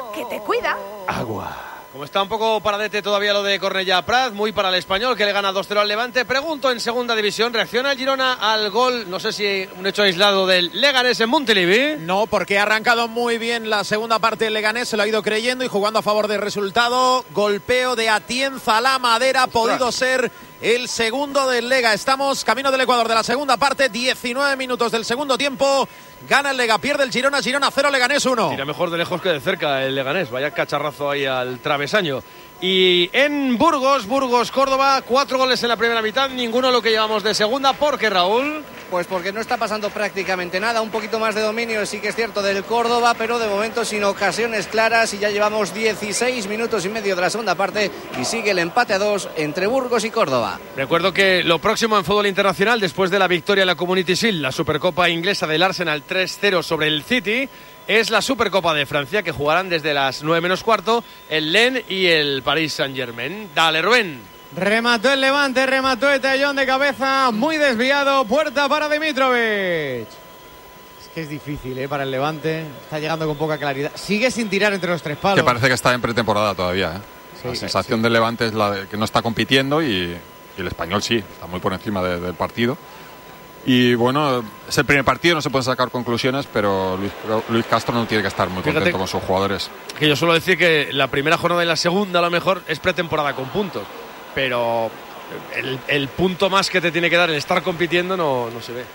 que te cuida. Agua. Como está un poco paradete todavía lo de Cornellà Prat, muy para el Español, que le gana 2-0 al Levante. Pregunto, en segunda división, ¿reacciona el Girona al gol, no sé si un hecho aislado del Leganés en Montilivi? No, porque ha arrancado muy bien la segunda parte del Leganés, se lo ha ido creyendo y jugando a favor del resultado. Golpeo de Atienza a la madera, ha podido ser el segundo del Lega. Estamos camino del Ecuador de la segunda parte, 19 minutos del segundo tiempo. Gana el Lega, pierde el Girona, Girona 0, Leganés 1. Tira mejor de lejos que de cerca el Leganés, vaya cacharrazo ahí al travesaño. Y en Burgos, Córdoba, 4 goles en la primera mitad, ninguno lo que llevamos de segunda. ¿Por qué, Raúl? Pues porque no está pasando prácticamente nada, un poquito más de dominio sí que es cierto del Córdoba, pero de momento sin ocasiones claras, y ya llevamos 16 minutos y medio de la segunda parte y sigue el empate a 2 entre Burgos y Córdoba. Recuerdo que lo próximo en fútbol internacional, después de la victoria en la Community Shield, la Supercopa inglesa del Arsenal 3-0 sobre el City, es la Supercopa de Francia, que jugarán desde las 9 menos cuarto el Lens y el Paris Saint-Germain. Dale, Rubén. Remató el Levante, remató el tallón de cabeza, muy desviado, puerta para Dimitrovic. Es que es difícil, para el Levante, está llegando con poca claridad. Sigue sin tirar entre los tres palos. Que parece que está en pretemporada todavía, Sí, la sensación del Levante es la de que no está compitiendo y el Español sí, está muy por encima del partido. Y bueno, es el primer partido, no se pueden sacar conclusiones, pero Luis Castro no tiene que estar muy contento con sus jugadores. Que yo suelo decir que la primera jornada y la segunda a lo mejor es pretemporada con puntos, pero el punto más que te tiene que dar el estar compitiendo no se ve.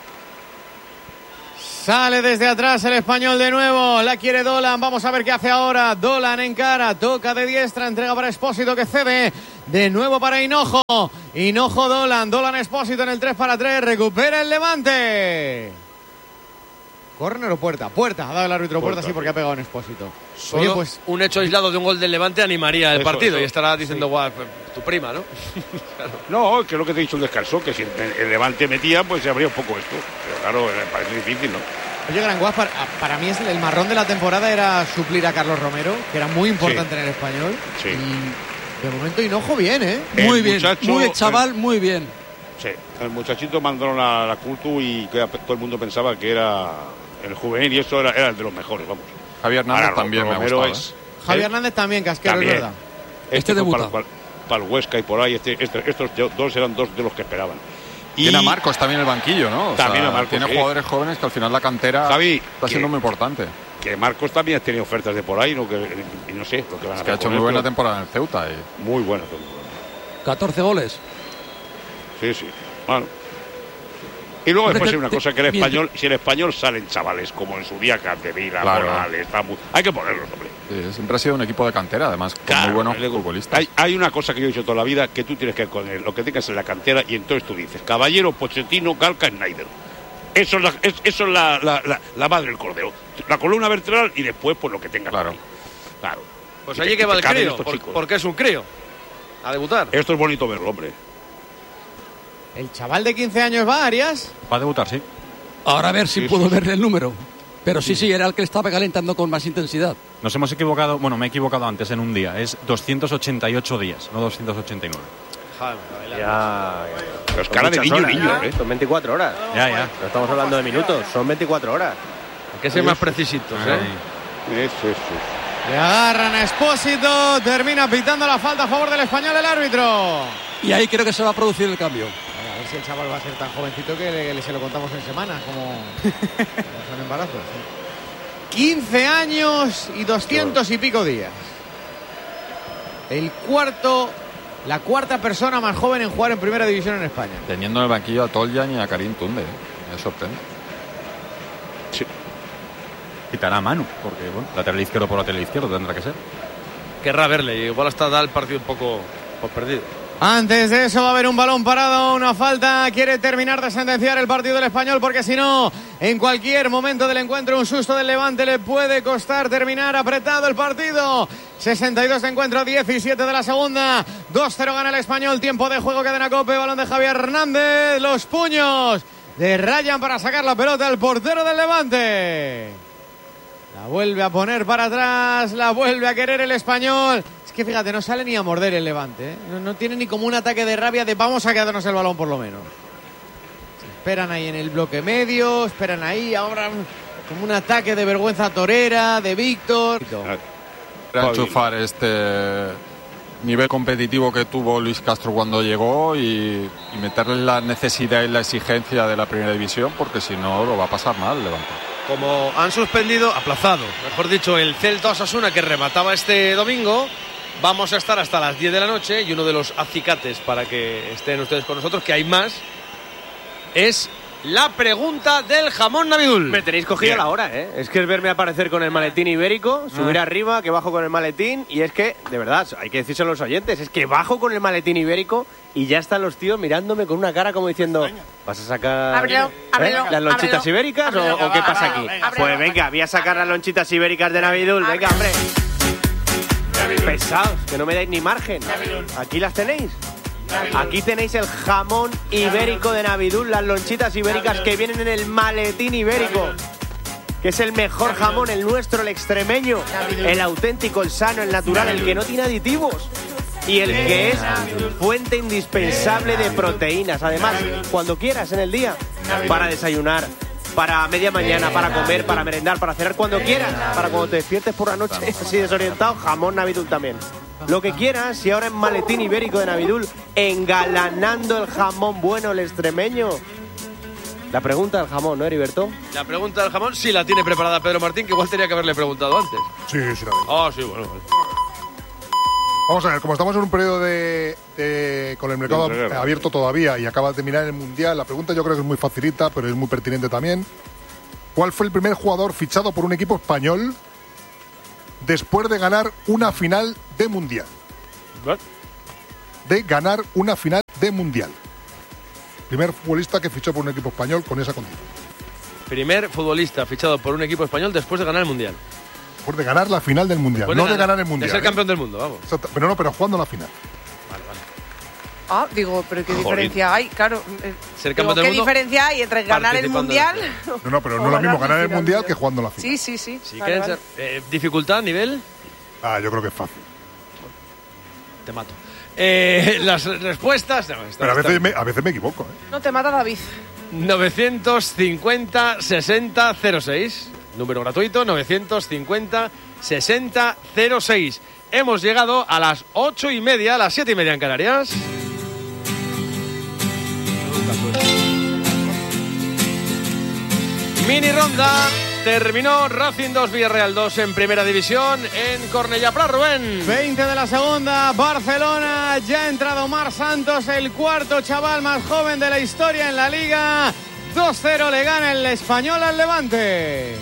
Sale desde atrás el Español de nuevo, la quiere Dolan, vamos a ver qué hace ahora. Dolan en cara, toca de diestra, entrega para Expósito que cede, de nuevo para Hinojo, Dolan Expósito en el 3-3, recupera el Levante. ¿Córner o puerta? Puerta, ha dado el árbitro puerta, sí, porque ha pegado en Expósito. Solo Oye, pues un hecho aislado de un gol del Levante animaría el partido, y estará diciendo, sí, guau, tu prima, ¿no? Claro. No, que es lo que te he dicho el descanso, que si el Levante metía, pues se abría un poco esto. Pero claro, me parece difícil, ¿no? Oye, Granguas, para mí el marrón de la temporada era suplir a Carlos Romero, que era muy importante en el Español. Sí. Y de momento Hinojo bien, Muy bien, muy chaval, muy bien. Sí, el muchachito mandaron a la Cultu y que todo el mundo pensaba que era el juvenil y eso era el de los mejores, vamos. Javier Hernández también me ha gustado. Javier Hernández también, casquero, también. Es verdad. Este debuta. Para el Huesca y por ahí, estos dos eran dos de los que esperaban. Y tiene a Marcos también el banquillo, ¿no? También a Marcos. Tiene jugadores jóvenes que al final la cantera está siendo muy importante. Que Marcos también ha tenido ofertas de por ahí, ¿no? Y no sé lo que van a hacer. Que ha hecho muy buena temporada en el Ceuta. Muy buena temporada. 14 goles. Sí. Bueno. Y luego después hay una cosa, que el Español, si el Español salen chavales como en su día Capdevila, claro. Morales, hay que ponerlos, hombre. Sí, siempre ha sido un equipo de cantera, además, con muy buenos futbolistas. Hay una cosa que yo he dicho toda la vida, que tú tienes que ir con lo que tengas en la cantera, y entonces tú dices, Caballero, Pochettino, Galca, Schneider. Eso es la madre del cordero. La columna vertebral y después pues lo que tengas. Claro. Pues allí que va el crío, porque es un crío. A debutar. Esto es bonito verlo, hombre. ¿El chaval de 15 años va, Arias? Va a debutar, sí. Ahora a ver si puedo verle el número. Pero sí, era el que estaba calentando con más intensidad. Nos hemos equivocado, me he equivocado antes en un día. Es 288 días, no 289. Ya. Pero es cara de niño, ¿eh? Son 24 horas. Ya. No estamos hablando de minutos, son 24 horas. Hay que ser más precisitos, Eso. Le agarran a Expósito, termina pitando la falta a favor del Español el árbitro. Y ahí creo que se va a producir el cambio. A ver si el chaval va a ser tan jovencito que se lo contamos en semana, como son embarazos. 15 años y 200 y pico días. La cuarta persona más joven en jugar en primera división en España. Teniendo en el banquillo a Toljan y a Karim Tunde, me sorprende. Sí. Quitará a Manu, porque lateral izquierdo por lateral izquierdo tendrá que ser. Querrá verle, igual hasta da el partido un poco por perdido. Antes de eso va a haber un balón parado, una falta. Quiere terminar de sentenciar el partido del Español, porque si no, en cualquier momento del encuentro, un susto del Levante le puede costar terminar apretado el partido. 62 de encuentro, 17 de la segunda. 2-0 gana el Español. Tiempo de juego, cadena COPE. Balón de Javier Hernández. Los puños de Ryan para sacar la pelota al portero del Levante. La vuelve a poner para atrás, la vuelve a querer el Español. Es que fíjate, no sale ni a morder el Levante, ¿eh? No tiene ni como un ataque de rabia de vamos a quedarnos el balón por lo menos. Esperan ahí en el bloque medio, esperan ahí ahora como un ataque de vergüenza torera de Víctor. enchufar este nivel competitivo que tuvo Luis Castro cuando llegó y meterle la necesidad y la exigencia de la primera división, porque si no lo va a pasar mal Levante. Como han aplazado, mejor dicho, el Celta Osasuna que remataba este domingo, vamos a estar hasta las 10 de la noche y uno de los acicates para que estén ustedes con nosotros, que hay más, es la pregunta del jamón Navidul. Me tenéis cogida la hora, ¿eh? Es que es verme aparecer con el maletín ibérico, subir arriba, que bajo con el maletín, y es que, de verdad, hay que decírselo a los oyentes, es que bajo con el maletín ibérico y ya están los tíos mirándome con una cara como diciendo, ¿vas a sacar ábrelo, las lonchitas ibéricas o qué pasa aquí? Pues venga, voy a sacar las lonchitas ibéricas de Navidul, venga, hombre. Pesados, que no me dais ni margen. Aquí las tenéis. Aquí tenéis el jamón ibérico de Navidul, las lonchitas ibéricas que vienen en el maletín ibérico, que es el mejor jamón, el nuestro, el extremeño, el auténtico, el sano, el natural, el que no tiene aditivos y el que es fuente indispensable de proteínas. Además, cuando quieras en el día, para desayunar, para media mañana, para comer, para merendar, para cenar, cuando quieras, para cuando te despiertes por la noche así desorientado, jamón Navidul también. Lo que quieras, y ahora en maletín ibérico de Navidul, engalanando el jamón bueno, el extremeño. La pregunta del jamón, ¿no, Heriberto? La pregunta del jamón sí la tiene preparada Pedro Martín, que igual tenía que haberle preguntado antes. Sí, la tengo. Ah, sí, bueno. Vamos a ver, como estamos en un periodo con el mercado abierto todavía y acaba de terminar el Mundial, la pregunta yo creo que es muy facilita, pero es muy pertinente también. ¿Cuál fue el primer jugador fichado por un equipo español después de ganar una final de Mundial? De ganar una final de Mundial. Primer futbolista que fichó por un equipo español con esa condición. Primer futbolista fichado por un equipo español después de ganar el Mundial. Después de ganar la final del Mundial, no de ganar el Mundial. De ser campeón del mundo, vamos. Exacto, pero jugando la final. Vale. Ah, digo, pero ¿qué diferencia hay? Claro. Ser campeón del ¿qué mundo? diferencia hay entre ganar el Mundial? No, pero no es lo mismo ganar el Mundial que jugando la final. Sí. Si quieren ser, ¿dificultad, nivel? Yo creo que es fácil. Te mato. Las respuestas... No, pero a veces me equivoco. No te mata David. 950-60-06. Número gratuito, 950-60-06. Hemos llegado a las 8:30, a las 7:30 en Canarias. Mini ronda. Terminó Racing 2, Villarreal 2 en Primera División en Cornellà Prat, Rubén. 20 de la segunda, Barcelona. Ya ha entrado Omar Santos, el cuarto chaval más joven de la historia en la Liga. 2-0 le gana el Español al Levante.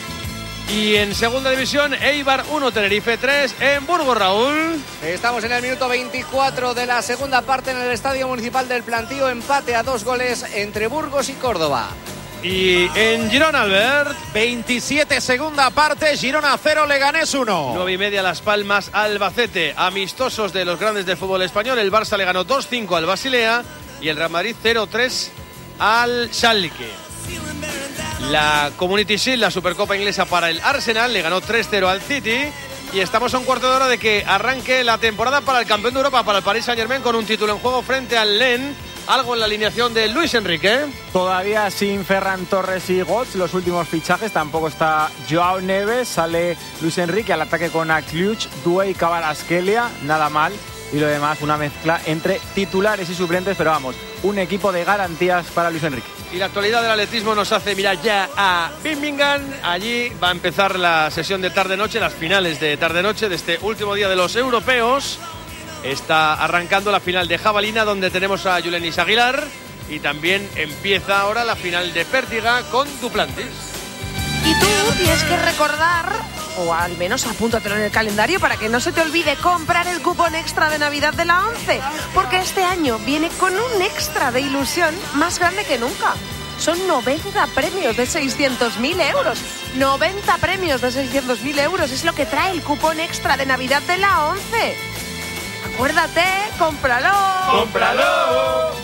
Y en Segunda División, Eibar 1, Tenerife 3 en Burgos, Raúl. Estamos en el minuto 24 de la segunda parte en el Estadio Municipal del Plantío. Empate a 2 goles entre Burgos y Córdoba. Y en Girona, Albert. 27 segunda parte, Girona 0, Leganés 1. 9:30 Las Palmas, Albacete. Amistosos de los grandes del fútbol español. El Barça le ganó 2-5 al Basilea y el Real Madrid 0-3 al Schalke. La Community Shield, la Supercopa inglesa para el Arsenal, le ganó 3-0 al City. Y estamos a un cuarto de hora de que arranque la temporada para el campeón de Europa, para el Paris Saint-Germain, con un título en juego frente al Lens. Algo en la alineación de Luis Enrique. Todavía sin Ferran Torres y Götze, los últimos fichajes. Tampoco está Joao Neves. Sale Luis Enrique al ataque con Akliuch, Doué y Kvaratskhelia. Nada mal. Y lo demás, una mezcla entre titulares y suplentes. Pero vamos, un equipo de garantías para Luis Enrique. Y la actualidad del atletismo nos hace mirar ya a Birmingham. Allí va a empezar la sesión de tarde-noche, las finales de tarde-noche de este último día de los europeos. Está arrancando la final de jabalina, donde tenemos a Yulenis Aguilar. Y también empieza ahora la final de pértiga con Duplantis. Y tú tienes que recordar, o al menos apúntatelo en el calendario, para que no se te olvide comprar el cupón extra de Navidad de la ONCE. Porque este año viene con un extra de ilusión más grande que nunca. Son 90 premios de 600.000 euros. 90 premios de 600.000 euros es lo que trae el cupón extra de Navidad de la ONCE. Acuérdate, cómpralo. ¡Cómpralo!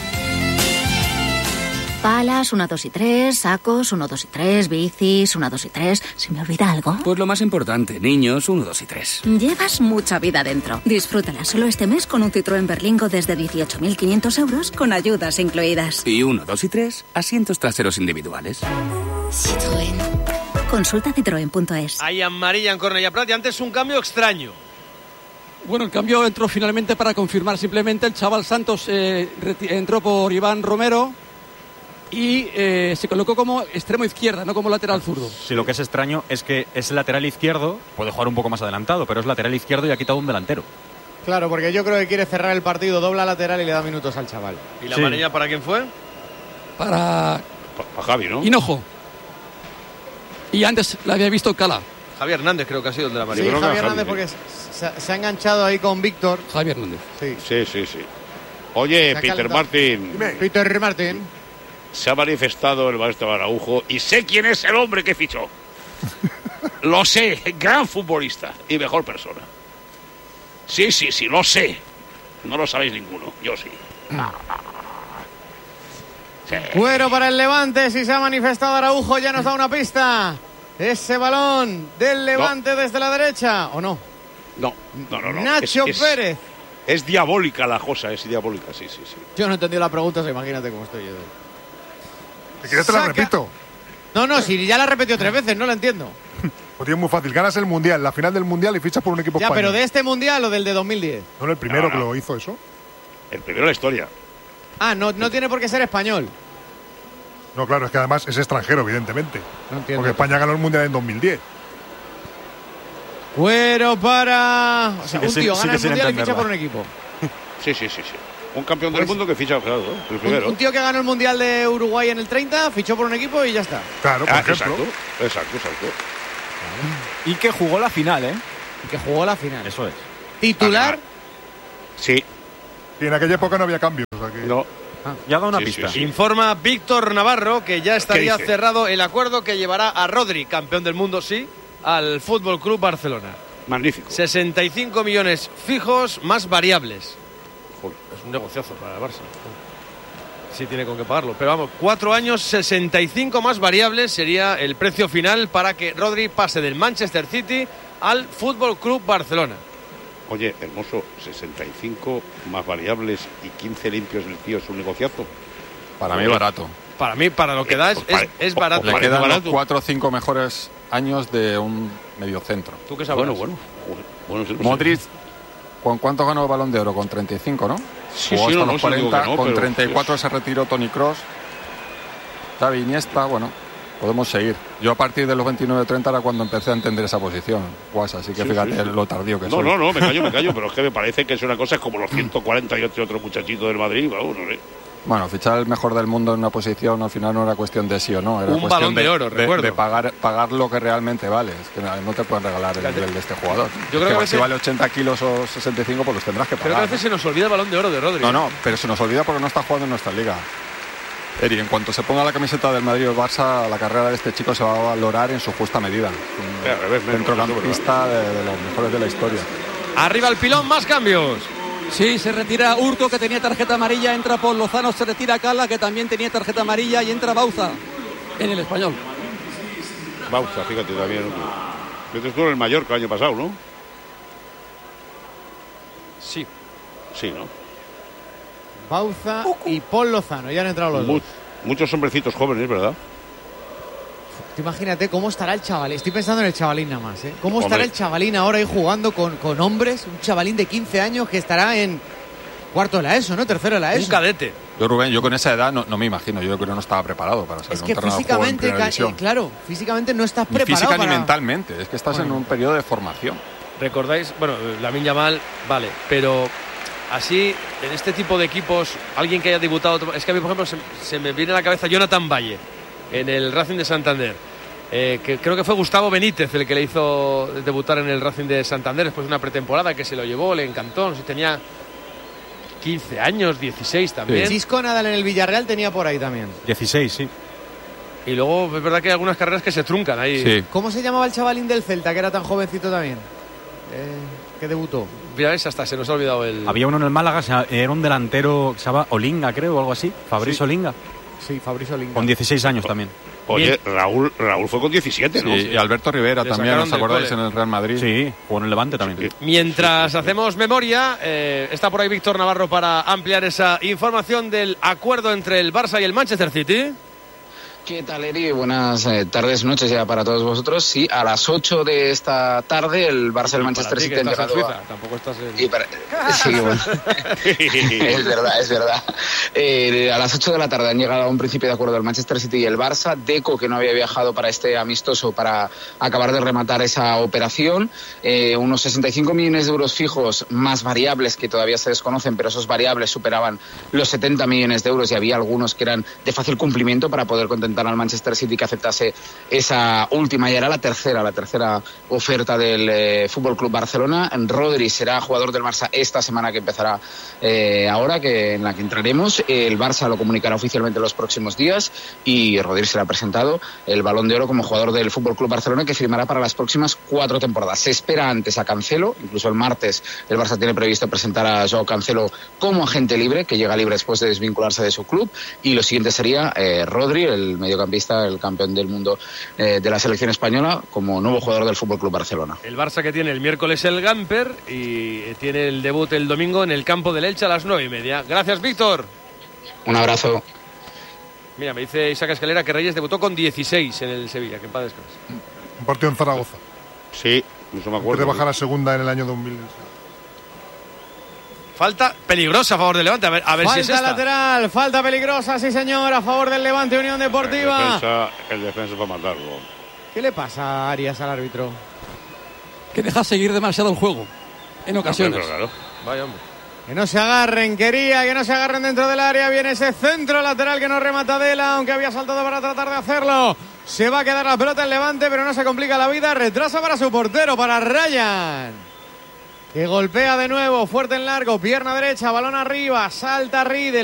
Palas, 1, 2 y 3, sacos, 1, 2 y 3, bicis, 1, 2 y 3. ¿Se me olvida algo? Pues lo más importante, niños, 1, 2 y 3. Llevas mucha vida dentro. Disfrútala solo este mes con un Citroën Berlingo desde 18.500 euros con ayudas incluidas. Y 1, 2 y 3, asientos traseros individuales. Citroën. Consulta Citroën.es. Hay amarilla en Cornellà Prat y antes un cambio extraño. Bueno, el cambio entró finalmente para confirmar simplemente. El chaval Santos entró por Iván Romero y se colocó como extremo izquierda, no como lateral zurdo. Sí, lo que es extraño es que es lateral izquierdo, puede jugar un poco más adelantado, pero es lateral izquierdo y ha quitado un delantero. Claro, porque yo creo que quiere cerrar el partido, dobla lateral y le da minutos al chaval. ¿Y la amarilla para quién fue? Para Javi, ¿no? Hinojo. Y antes la había visto Cala. Javier Hernández creo que ha sido el de la Sí, amarilla. Javier Hernández, porque se ha enganchado ahí con Víctor. Javier Hernández. Sí. Oye, Peter Martin. Peter Martin. Se ha manifestado el maestro Araujo y sé quién es el hombre que fichó. Lo sé, gran futbolista y mejor persona. Sí, lo sé. No lo sabéis ninguno, yo sí. Cuero para el Levante, si se ha manifestado Araujo ya nos da una pista. Ese balón del Levante desde la derecha, ¿o no? No. Nacho Pérez. Es diabólica la cosa, es diabólica, sí. Yo no he entendido la pregunta, imagínate cómo estoy yo. Si quieres te la repito. No, si ya la repetió 3 veces, no la entiendo. Pues es muy fácil, ganas el Mundial, la final del Mundial y fichas por un equipo ya, español. pero ¿de este Mundial o del de 2010? No, el primero que lo hizo eso. El primero de la historia. No tiene por qué ser español. No, claro, es que además es extranjero, evidentemente. No entiendo. Porque España ganó el Mundial en 2010. Cuero para... O sea, Sí, un tío sí gana que el sin Mundial y ficha entenderla. por un equipo. Sí. Un campeón del mundo que ficha, claro, el primero. Un tío que ganó el Mundial de Uruguay en el 30, fichó por un equipo y ya está. Claro, por ejemplo. Exacto. Y que jugó la final, ¿eh? Y que jugó la final. Eso es. ¿Titular? Sí. Y en aquella época no había cambios. O sea que... No. Ya da una pista. Sí. Informa Víctor Navarro que ya estaría ¿Qué dice? cerrado el acuerdo que llevará a Rodri, campeón del mundo, sí, al Fútbol Club Barcelona. Magnífico. 65 millones fijos más variables. Joder. Es un negociazo para el Barça. Sí tiene con qué pagarlo. Pero vamos, 4 años, 65 más variables sería el precio final para que Rodri pase del Manchester City al Fútbol Club Barcelona. Oye, hermoso, 65 más variables y 15 limpios del tío es un negociazo. Para mí barato. Para mí, para lo que da, es barato. Le quedan los barato. 4 o 5 mejores años de un mediocentro. ¿Tú qué sabes? Bueno, no sé. Modric, ¿con cuánto ganó el Balón de Oro? Con 35, ¿no? Sí, Jugó sí, hasta no, los no, sí, digo 40, que no, con pero- 34 se retiró Toni Kroos. Xavi, Iniesta, bueno, podemos seguir. Yo a partir de los 29-30 era cuando empecé a entender esa posición, Guas, así que Sí, fíjate sí. lo tardío que No, soy. me callo, pero es que me parece que es una cosa como los 148 otros muchachitos del Madrid, vamos, no sé. Bueno, fichar el mejor del mundo en una posición al final no era cuestión de sí o no, era Un cuestión Balón de Oro, recuerdo. de pagar lo que realmente vale. Es que no te pueden regalar el nivel de este jugador. Yo creo que a si veces- vale 80 kilos o 65, pues los tendrás que pagar. Creo que a veces se nos olvida el Balón de Oro de Rodri. No, pero se nos olvida porque no está jugando en nuestra liga. Eri, en cuanto se ponga la camiseta del Madrid o el Barça, la carrera de este chico se va a valorar en su justa medida. Un Al revés, menos, centrocampista de los mejores de la historia. Arriba el pilón, más cambios. Sí, se retira Hurto, que tenía tarjeta amarilla, entra Paul Lozano, se retira Cala, que también tenía tarjeta amarilla, y entra Bauza en el Español. Bauza, fíjate también. Pero estuvo en el Mallorca el año pasado, ¿no? Sí. Sí, ¿no? Bauza y Paul Lozano, ya han entrado los dos. Muchos hombrecitos jóvenes, ¿verdad? Tú imagínate cómo estará el chavalín. Estoy pensando en el chavalín nada más, ¿eh? ¿Cómo estará Hombre. el chavalín ahora ahí jugando con hombres? Un chavalín de 15 años que estará en cuarto de la ESO, ¿no? Tercero de la ESO. Un cadete. Yo, Rubén, yo con esa edad no me imagino. Yo creo que no estaba preparado para ser Es un que terreno de juego en físicamente, primera división. claro, físicamente no estás Ni preparado física para... ni mentalmente. Es que estás en un periodo de formación. ¿Recordáis? Bueno, Lamine Yamal, vale, pero así, en este tipo de equipos, alguien que haya debutado... Es que a mí, por ejemplo, se me viene a la cabeza Jonathan Valle, en el Racing de Santander. Que creo que fue Gustavo Benítez el que le hizo debutar en el Racing de Santander después de una pretemporada que se lo llevó, le encantó. No sé, tenía 15 años, 16 también. Chisco Nadal en el Villarreal tenía por ahí también. 16, sí. Y luego es verdad que hay algunas carreras que se truncan ahí. Sí. ¿Cómo se llamaba el chavalín del Celta, que era tan jovencito también? Que debutó. Mira, ves, hasta se nos ha olvidado el... Había uno en el Málaga, era un delantero que se llama Olinga, creo, o algo así. Fabricio Olinga. Sí, Fabricio Olinga. Con 16 años también. Oye, Raúl fue con 17, ¿no? Sí, y Alberto Rivera Le también, sacaron ¿os del acordáis? cole. En el Real Madrid. Sí, jugó en el Levante también. Mientras hacemos memoria, está por ahí Víctor Navarro para ampliar esa información del acuerdo entre el Barça y el Manchester City. ¿Qué tal, Eri? Buenas tardes, noches ya para todos vosotros. Sí, a las 8 de esta tarde el Barça del Manchester City ha llegado Tampoco estás en... Sí, bueno. es verdad. A las 8 de la tarde han llegado a un principio de acuerdo el Manchester City y el Barça. Deco, que no había viajado para este amistoso para acabar de rematar esa operación. Unos 65 millones de euros fijos más variables que todavía se desconocen, pero esos variables superaban los 70 millones de euros y había algunos que eran de fácil cumplimiento para poder contentar al Manchester City que aceptase esa última, y era la tercera oferta del Fútbol Club Barcelona. Rodri será jugador del Barça esta semana que empezará ahora, en la que entraremos. El Barça lo comunicará oficialmente en los próximos días y Rodri será presentado el Balón de Oro como jugador del Fútbol Club Barcelona, que firmará para las próximas 4 temporadas. Se espera antes a Cancelo, incluso el martes el Barça tiene previsto presentar a Joao Cancelo como agente libre, que llega libre después de desvincularse de su club, y lo siguiente sería Rodri, el mediocampista, el campeón del mundo de la selección española, como nuevo jugador del Fútbol Club Barcelona. El Barça, que tiene el miércoles el Gamper y tiene el debut el domingo en el campo del Elche a las 9:30. Gracias, Víctor. Un abrazo. Mira, me dice Isaac Escalera que Reyes debutó con 16 en el Sevilla, que en paz descanse. Un partido en Zaragoza. Sí, eso me acuerdo. De bajar a segunda en el año 2000. Falta peligrosa a favor del Levante, a ver si es esta. Falta lateral, falta peligrosa, sí señor, a favor del Levante Unión Deportiva. El defensa para matarlo. ¿Qué le pasa a Arias, al árbitro? Que deja seguir demasiado el juego, en ocasiones. No, claro. Vaya, hombre. Que no se agarren, que no se agarren dentro del área. Viene ese centro lateral que no remata Dela, aunque había saltado para tratar de hacerlo. Se va a quedar la pelota en Levante, pero no se complica la vida. Retrasa para su portero, para Ryan, que golpea de nuevo, fuerte en largo, pierna derecha, balón arriba, salta Riedel.